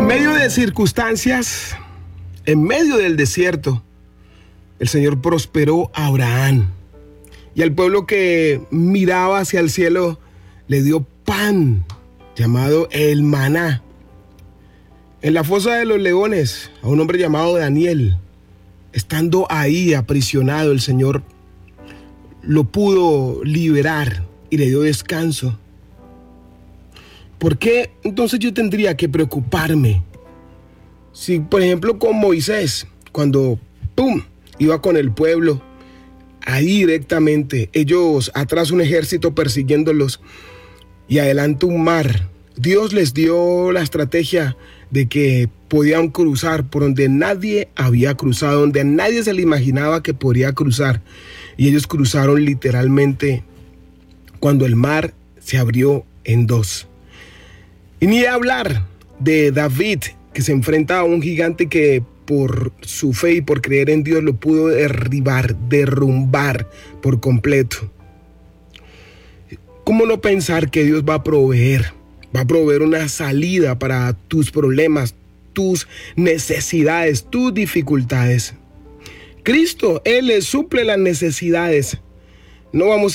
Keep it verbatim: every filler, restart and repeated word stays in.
En medio de circunstancias, en medio del desierto, el Señor prosperó a Abraham. Y al pueblo que miraba hacia el cielo le dio pan, llamado el maná. En la fosa de los leones, a un hombre llamado Daniel, estando ahí aprisionado, el Señor lo pudo liberar y le dio descanso. ¿Por qué entonces yo tendría que preocuparme? Si, por ejemplo, con Moisés, cuando ¡pum!, iba con el pueblo, ahí directamente, ellos atrás un ejército persiguiéndolos y adelante un mar. Dios les dio la estrategia de que podían cruzar por donde nadie había cruzado, donde a nadie se le imaginaba que podría cruzar. Y ellos cruzaron literalmente cuando el mar se abrió en dos. Y ni de hablar de David, que se enfrenta a un gigante que por su fe y por creer en Dios lo pudo derribar, derrumbar por completo. ¿Cómo no pensar que Dios va a proveer? Va a proveer una salida para tus problemas, tus necesidades, tus dificultades. Cristo, Él les suple las necesidades. No vamos